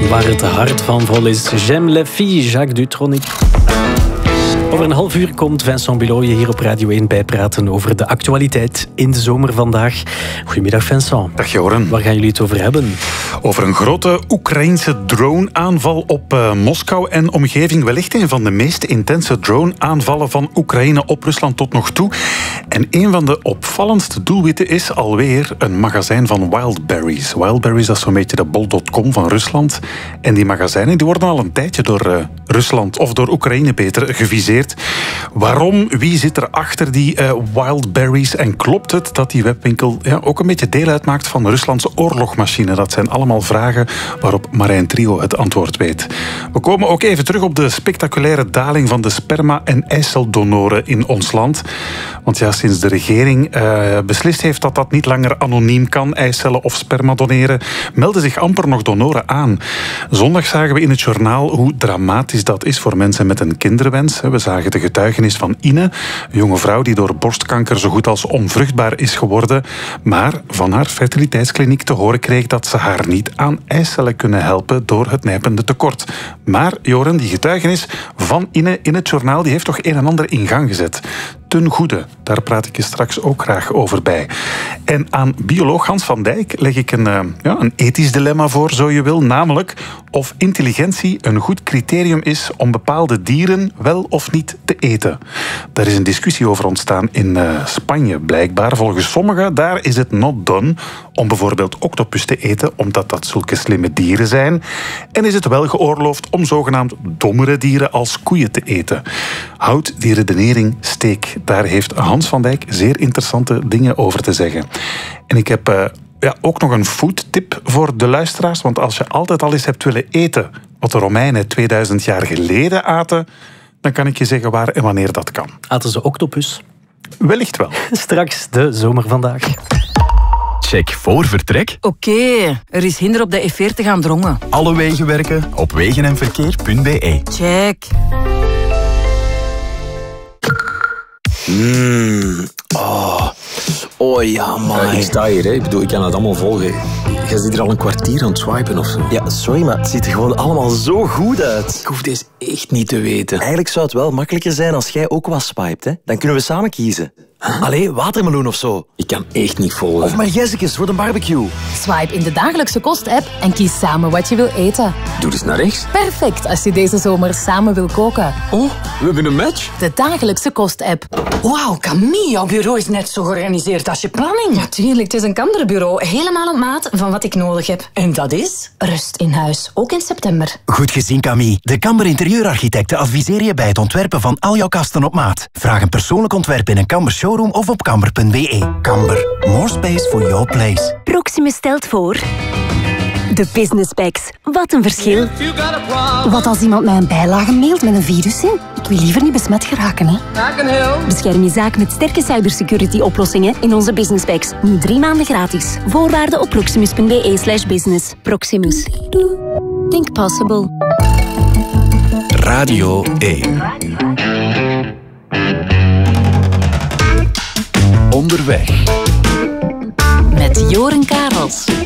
Waar het hart van vol is. J'aime les filles, Jacques Dutronc. Over een half uur komt Vincent Bilooyen hier op Radio 1 bijpraten over de actualiteit in de zomer vandaag. Goedemiddag Vincent. Dag Joren. Waar gaan jullie het over hebben? Over een grote Oekraïnse drone-aanval op Moskou en omgeving. Wellicht een van de meest intense drone-aanvallen van Oekraïne op Rusland tot nog toe. En een van de opvallendste doelwitten is alweer een magazijn van Wildberries. Wildberries, dat is zo'n beetje de bol.com van Rusland. En die magazijnen die worden al een tijdje door Rusland, of door Oekraïne beter, geviseerd. Waarom? Wie zit er achter die Wildberries? En klopt het dat die webwinkel ook een beetje deel uitmaakt van Ruslands oorlogmachine? Dat zijn allemaal vragen waarop Marijn Trio het antwoord weet. We komen ook even terug op de spectaculaire daling van de sperma- en eiceldonoren in ons land. Want ja, sinds de regering beslist heeft dat dat niet langer anoniem kan, eicellen of sperma doneren, melden zich amper nog donoren aan. Zondag zagen we in het journaal hoe dramatisch dat is voor mensen met een kinderwens. We zagen de getuigenis van Ine, een jonge vrouw die door borstkanker zo goed als onvruchtbaar is geworden, maar van haar fertiliteitskliniek te horen kreeg dat ze haar niet aan eicellen kunnen helpen door het nijpende tekort. Maar, Joren, die getuigenis van Ine in het journaal, die heeft toch een en ander in gang gezet. Ten goede, daar praat ik je straks ook graag over bij. En aan bioloog Hans van Dijk leg ik een ethisch dilemma voor, zo je wil. Namelijk of intelligentie een goed criterium is om bepaalde dieren wel of niet te eten. Daar is een discussie over ontstaan in Spanje, blijkbaar. Volgens sommigen, daar is het not done om bijvoorbeeld octopus te eten, omdat dat zulke slimme dieren zijn. En is het wel geoorloofd om zogenaamd dommere dieren als koeien te eten. Houd die redenering steek. Daar heeft Hans van Dijk zeer interessante dingen over te zeggen. En ik heb ook nog een foodtip voor de luisteraars. Want als je altijd al eens hebt willen eten wat de Romeinen 2000 jaar geleden aten, dan kan ik je zeggen waar en wanneer dat kan. Aten ze octopus? Wellicht wel. Straks de zomer vandaag. Check voor vertrek. Oké, er is hinder op de E40 aan Drongen. Alle wegen werken op wegenenverkeer.be. Check. Oh ja, man. Ik sta hier, hè. Ik bedoel, ik kan het allemaal volgen. Je zit hier al een kwartier aan het swipen of zo. Ja, sorry, maar het ziet er gewoon allemaal zo goed uit. Ik hoef deze echt niet te weten. Eigenlijk zou het wel makkelijker zijn als jij ook wat swipet, hè. Dan kunnen we samen kiezen. Allee, watermeloen of zo. Ik kan echt niet volgen. Of margezekes voor de barbecue. Swipe in de dagelijkse kost-app en kies samen wat je wil eten. Doe eens naar rechts. Perfect als je deze zomer samen wil koken. Oh, we hebben een match. De dagelijkse kost-app. Wauw, Camille, jouw bureau is net zo georganiseerd als je planning. Natuurlijk, het is een Kamberbureau. Helemaal op maat van wat ik nodig heb. En dat is? Rust in huis, ook in september. Goed gezien, Camille. De Kamber Interieurarchitecten adviseren je bij het ontwerpen van al jouw kasten op maat. Vraag een persoonlijk ontwerp in een Kamber showroom of op kamber.be. Kamber, more space for your place. Proximus stelt voor... De Business Packs. Wat een verschil. Wat als iemand mij een bijlage mailt met een virus in? Ik wil liever niet besmet geraken, hè. Bescherm je zaak met sterke cybersecurity-oplossingen in onze Business Packs. Nu 3 maanden gratis. Voorwaarden op proximus.be/business. Proximus. Think possible. Radio 1. Onderweg. Met Joren Karels.